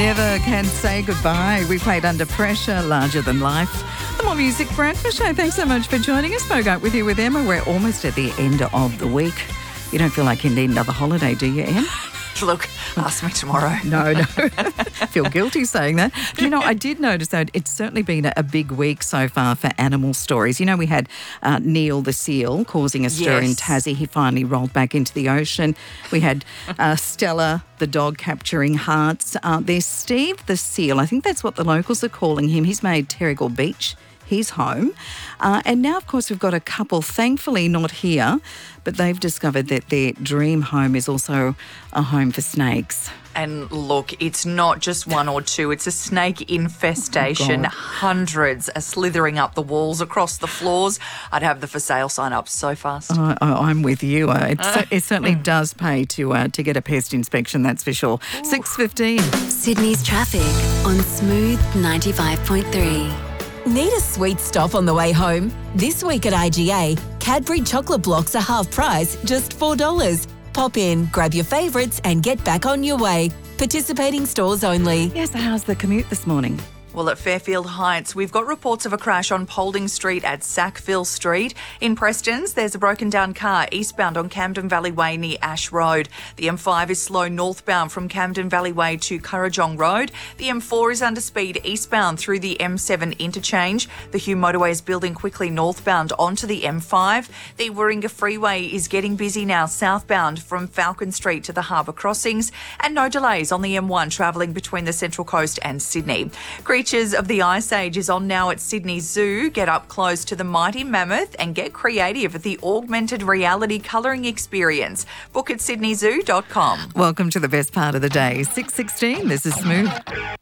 Never Can Say Goodbye. We played Under Pressure, Larger Than Life. The More Music Breakfast Show. Thanks so much for joining us. Spoke up with you with Emma. We're almost at the end of the week. You don't feel like you need another holiday, do you, Em? Look, ask me tomorrow. No. Feel guilty saying that. But, I did notice that it's certainly been a big week so far for animal stories. We had Neil the seal causing a stir in Tassie. He finally rolled back into the ocean. We had Stella the dog capturing hearts. There's Steve the seal. I think that's what the locals are calling him. He's made Terrigal Beach his home. And now, of course, we've got a couple, thankfully not here, but they've discovered that their dream home is also a home for snakes. And look, it's not just one or two. It's a snake infestation. Hundreds are slithering up the walls, across the floors. I'd have the for sale sign up so fast. I'm with you. It certainly does pay to get a pest inspection, that's for sure. 6:15. Sydney's traffic on Smooth 95.3. Need a sweet stop on the way home? This week at IGA, Cadbury chocolate blocks are half price, just $4. Pop in, grab your favourites and get back on your way. Participating stores only. Yes, how's the commute this morning? Well, at Fairfield Heights, we've got reports of a crash on Paulding Street at Sackville Street. In Prestons, there's a broken down car eastbound on Camden Valley Way near Ash Road. The M5 is slow northbound from Camden Valley Way to Currajong Road. The M4 is under speed eastbound through the M7 interchange. The Hume motorway is building quickly northbound onto the M5. The Warringah Freeway is getting busy now southbound from Falcon Street to the Harbour Crossings, and no delays on the M1 travelling between the Central Coast and Sydney. Creatures of the Ice Age is on now at Sydney Zoo. Get up close to the mighty mammoth and get creative at the augmented reality colouring experience. Book at sydneyzoo.com. Welcome to the best part of the day. 6:16. This is Smooth.